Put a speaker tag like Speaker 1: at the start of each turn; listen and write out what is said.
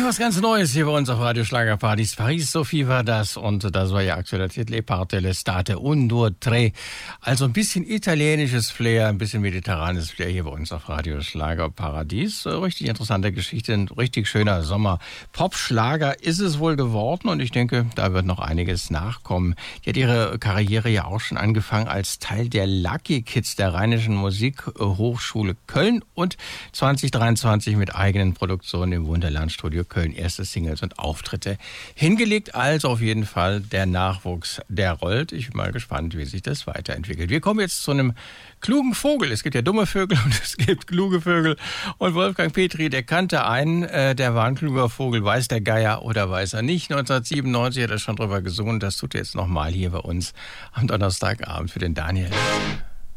Speaker 1: was ganz Neues hier bei uns auf Radio Schlagerpartys. Paris Sophie war das und das war ja aktueller Titel E parte l'estate un due tre. Also ein bisschen italienisches Flair, ein bisschen mediterranes Flair hier bei uns auf Radio Schlagerparadies. Richtig interessante Geschichte, ein richtig schöner Sommer-Pop-Schlager ist es wohl geworden und ich denke, da wird noch einiges nachkommen. Die hat ihre Karriere ja auch schon angefangen als Teil der Lucky Kids der Rheinischen Musikhochschule Köln und 2023 mit eigenen Produktionen im Wunderlandstudio Köln erste Singles und Auftritte hingelegt. Also auf jeden Fall der Nachwuchs, der rollt. Ich bin mal gespannt, wie sich das weiterentwickelt. Wir kommen jetzt zu einem klugen Vogel. Es gibt ja dumme Vögel und es gibt kluge Vögel. Und Wolfgang Petri, der kannte einen, der war ein kluger Vogel. Weiß der Geier oder weiß er nicht? 1997 hat er schon drüber gesungen. Das tut er jetzt nochmal hier bei uns am Donnerstagabend für den Daniel.